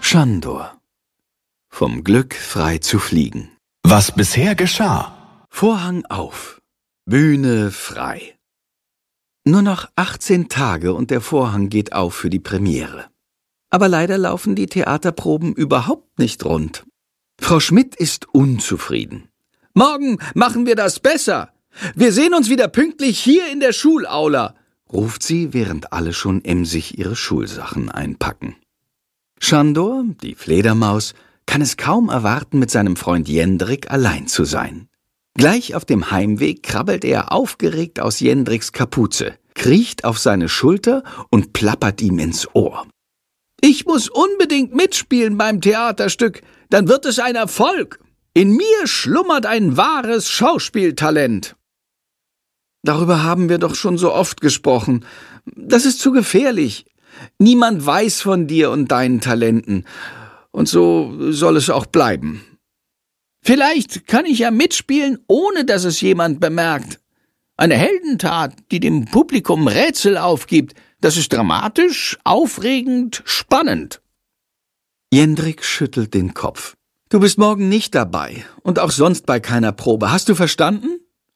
Schandor. Vom Glück frei zu fliegen. Was bisher geschah. Vorhang auf. Bühne frei. Nur noch 18 Tage und der Vorhang geht auf für die Premiere. Aber leider laufen die Theaterproben überhaupt nicht rund. Frau Schmidt ist unzufrieden. »Morgen machen wir das besser. Wir sehen uns wieder pünktlich hier in der Schulaula«, ruft sie, während alle schon emsig ihre Schulsachen einpacken. Schandor, die Fledermaus, kann es kaum erwarten, mit seinem Freund Jendrik allein zu sein. Gleich auf dem Heimweg krabbelt er aufgeregt aus Jendriks Kapuze, kriecht auf seine Schulter und plappert ihm ins Ohr. »Ich muss unbedingt mitspielen beim Theaterstück, dann wird es ein Erfolg. In mir schlummert ein wahres Schauspieltalent.« »Darüber haben wir doch schon so oft gesprochen. Das ist zu gefährlich. Niemand weiß von dir und deinen Talenten. Und so soll es auch bleiben.« »Vielleicht kann ich ja mitspielen, ohne dass es jemand bemerkt. Eine Heldentat, die dem Publikum Rätsel aufgibt, das ist dramatisch, aufregend, spannend.« Jendrik schüttelt den Kopf. »Du bist morgen nicht dabei und auch sonst bei keiner Probe. Hast du verstanden?«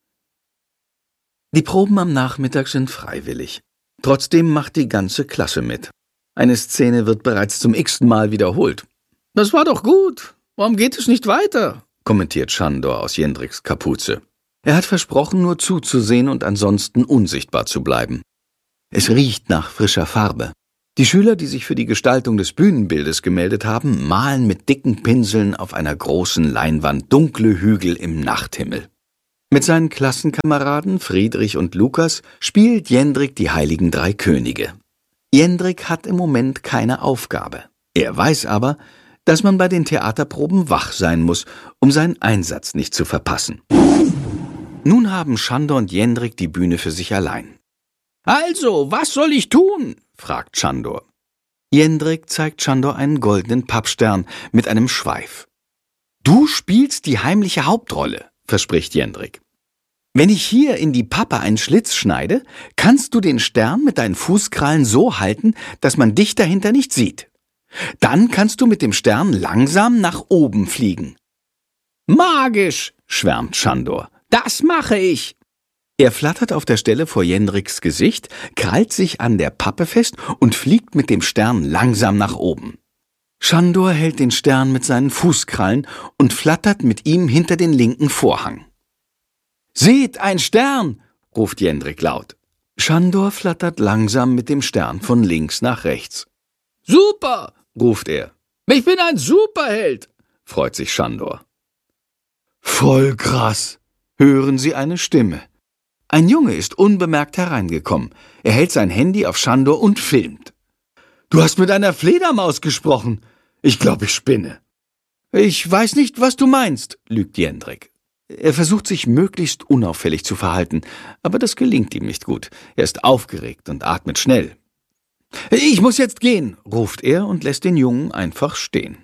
Die Proben am Nachmittag sind freiwillig. Trotzdem macht die ganze Klasse mit. Eine Szene wird bereits zum x-ten Mal wiederholt. »Das war doch gut. Warum geht es nicht weiter?« kommentiert Schandor aus Jendriks Kapuze. Er hat versprochen, nur zuzusehen und ansonsten unsichtbar zu bleiben. Es riecht nach frischer Farbe. Die Schüler, die sich für die Gestaltung des Bühnenbildes gemeldet haben, malen mit dicken Pinseln auf einer großen Leinwand dunkle Hügel im Nachthimmel. Mit seinen Klassenkameraden Friedrich und Lukas spielt Jendrik die Heiligen Drei Könige. Jendrik hat im Moment keine Aufgabe. Er weiß aber, dass man bei den Theaterproben wach sein muss, um seinen Einsatz nicht zu verpassen. Nun haben Schandor und Jendrik die Bühne für sich allein. »Also, was soll ich tun?« fragt Schandor. Jendrik zeigt Schandor einen goldenen Pappstern mit einem Schweif. »Du spielst die heimliche Hauptrolle«, verspricht Jendrik. »Wenn ich hier in die Pappe einen Schlitz schneide, kannst du den Stern mit deinen Fußkrallen so halten, dass man dich dahinter nicht sieht. Dann kannst du mit dem Stern langsam nach oben fliegen.« »Magisch«, schwärmt Schandor. »Das mache ich.« Er flattert auf der Stelle vor Jendriks Gesicht, krallt sich an der Pappe fest und fliegt mit dem Stern langsam nach oben. Schandor hält den Stern mit seinen Fußkrallen und flattert mit ihm hinter den linken Vorhang. »Seht, ein Stern«, ruft Jendrik laut. Schandor flattert langsam mit dem Stern von links nach rechts. »Super«, ruft er. »Ich bin ein Superheld«, freut sich Schandor. »Voll krass«, hören sie eine Stimme. Ein Junge ist unbemerkt hereingekommen. Er hält sein Handy auf Schandor und filmt. »Du hast mit einer Fledermaus gesprochen. Ich glaube, ich spinne.« »Ich weiß nicht, was du meinst«, lügt Jendrik. Er versucht sich möglichst unauffällig zu verhalten, aber das gelingt ihm nicht gut. Er ist aufgeregt und atmet schnell. »Ich muss jetzt gehen«, ruft er und lässt den Jungen einfach stehen.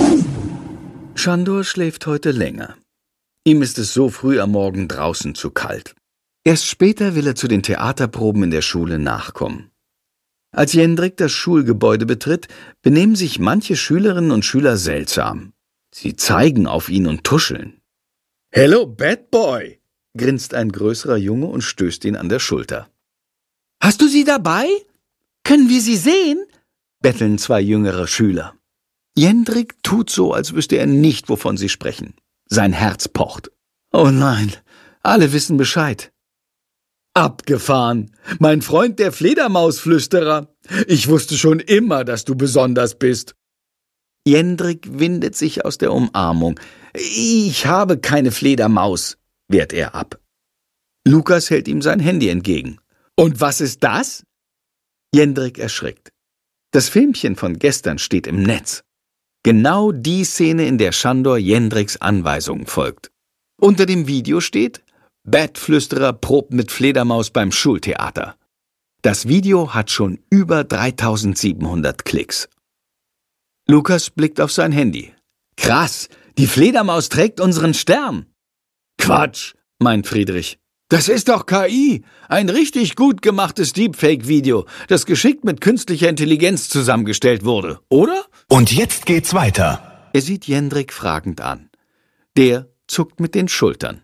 Schandor schläft heute länger. Ihm ist es so früh am Morgen draußen zu kalt. Erst später will er zu den Theaterproben in der Schule nachkommen. Als Jendrik das Schulgebäude betritt, benehmen sich manche Schülerinnen und Schüler seltsam. Sie zeigen auf ihn und tuscheln. »Hello, Bad Boy«, grinst ein größerer Junge und stößt ihn an der Schulter. »Hast du sie dabei? Können wir sie sehen?« betteln zwei jüngere Schüler. Jendrik tut so, als wüsste er nicht, wovon sie sprechen. Sein Herz pocht. »Oh nein, alle wissen Bescheid.« »Abgefahren, mein Freund der Fledermausflüsterer. Ich wusste schon immer, dass du besonders bist.« Jendrik windet sich aus der Umarmung. »Ich habe keine Fledermaus«, wehrt er ab. Lukas hält ihm sein Handy entgegen. »Und was ist das?« Jendrik erschrickt. Das Filmchen von gestern steht im Netz. Genau die Szene, in der Schandor Jendriks Anweisungen folgt. Unter dem Video steht: »Bettflüsterer probt mit Fledermaus beim Schultheater.« Das Video hat schon über 3700 Klicks. Lukas blickt auf sein Handy. »Krass, die Fledermaus trägt unseren Stern.« »Quatsch«, meint Friedrich. Das ist doch KI, ein richtig gut gemachtes Deepfake-Video, das geschickt mit künstlicher Intelligenz zusammengestellt wurde, oder? Und jetzt geht's weiter. Er sieht Jendrik fragend an. Der zuckt mit den Schultern.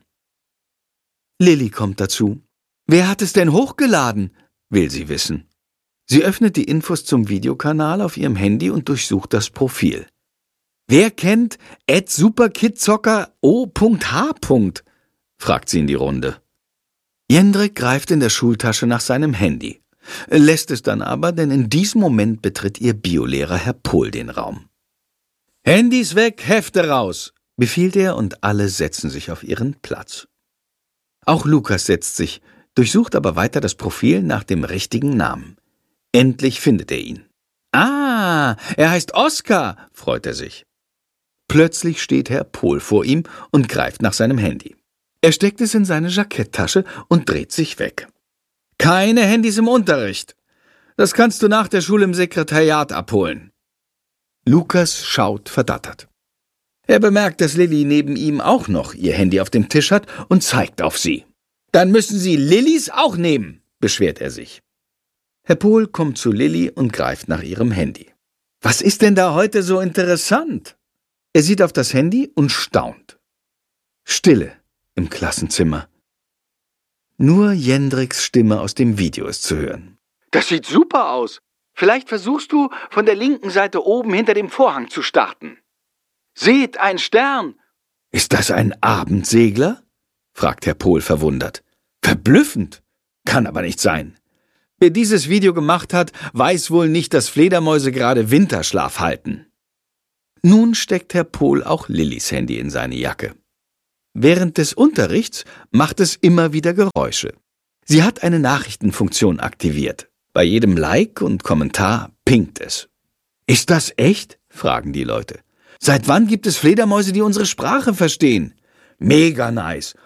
Lilly kommt dazu. Wer hat es denn hochgeladen? Will sie wissen. Sie öffnet die Infos zum Videokanal auf ihrem Handy und durchsucht das Profil. Wer kennt @superkidzocker O.H.? fragt sie in die Runde. Jendrik greift in der Schultasche nach seinem Handy, lässt es dann aber, denn in diesem Moment betritt ihr Biolehrer Herr Pohl den Raum. »Handys weg, Hefte raus«, befiehlt er und alle setzen sich auf ihren Platz. Auch Lukas setzt sich, durchsucht aber weiter das Profil nach dem richtigen Namen. Endlich findet er ihn. »Ah, er heißt Oskar«, freut er sich. Plötzlich steht Herr Pohl vor ihm und greift nach seinem Handy. Er steckt es in seine Jacketttasche und dreht sich weg. »Keine Handys im Unterricht. Das kannst du nach der Schule im Sekretariat abholen.« Lukas schaut verdattert. Er bemerkt, dass Lilly neben ihm auch noch ihr Handy auf dem Tisch hat und zeigt auf sie. »Dann müssen Sie Lillys auch nehmen«, beschwert er sich. Herr Pohl kommt zu Lilly und greift nach ihrem Handy. »Was ist denn da heute so interessant?« Er sieht auf das Handy und staunt. Stille im Klassenzimmer. Nur Jendriks Stimme aus dem Video ist zu hören. »Das sieht super aus. Vielleicht versuchst du, von der linken Seite oben hinter dem Vorhang zu starten. Seht, ein Stern!« »Ist das ein Abendsegler?« fragt Herr Pohl verwundert. »Verblüffend. Kann aber nicht sein. Wer dieses Video gemacht hat, weiß wohl nicht, dass Fledermäuse gerade Winterschlaf halten.« Nun steckt Herr Pohl auch Lillys Handy in seine Jacke. Während des Unterrichts macht es immer wieder Geräusche. Sie hat eine Nachrichtenfunktion aktiviert. Bei jedem Like und Kommentar pinkt es. »Ist das echt?« fragen die Leute. »Seit wann gibt es Fledermäuse, die unsere Sprache verstehen?« »Mega nice.